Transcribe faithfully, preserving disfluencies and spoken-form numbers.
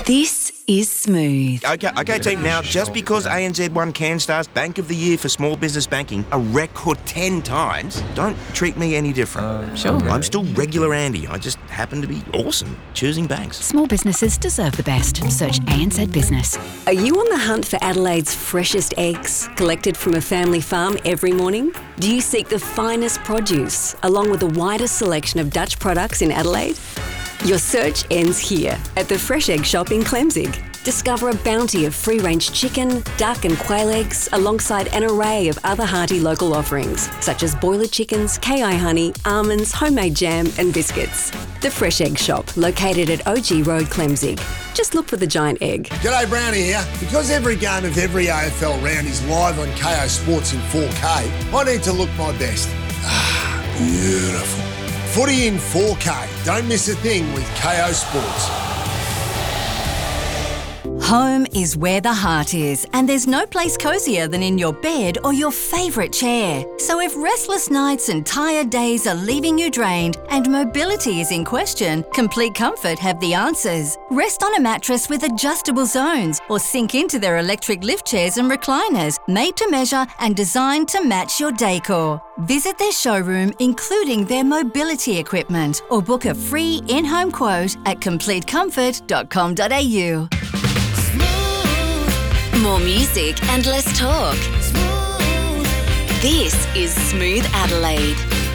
This is Smooth. Okay, okay, team. Now, just because A N Z won CanStar's Bank of the Year for small business banking a record ten times, don't treat me any different. Uh, sure. I'm still regular Andy. I just happen to be awesome choosing banks. Small businesses deserve the best. Search A N Z Business. Are you on the hunt for Adelaide's freshest eggs, collected from a family farm every morning? Do you seek the finest produce, along with the widest selection of Dutch products in Adelaide? Your search ends here, at the Fresh Egg Shop in Clemzig. Discover a bounty of free-range chicken, duck and quail eggs, alongside an array of other hearty local offerings, such as boiler chickens, K I honey, almonds, homemade jam and biscuits. The Fresh Egg Shop, located at O G Road, Clemzig. Just look for the giant egg. G'day, Brownie here. Because every game of every A F L round is live on K O Sports in four K, I need to look my best. Ah, beautiful. Footy in four K. Don't miss a thing with K O Sports. Home is where the heart is, and there's no place cosier than in your bed or your favourite chair. So if restless nights and tired days are leaving you drained and mobility is in question, Complete Comfort have the answers. Rest on a mattress with adjustable zones or sink into their electric lift chairs and recliners, made to measure and designed to match your decor. Visit their showroom, including their mobility equipment, or book a free in-home quote at complete comfort dot com dot a u. More music and less talk. This is Smooth Adelaide.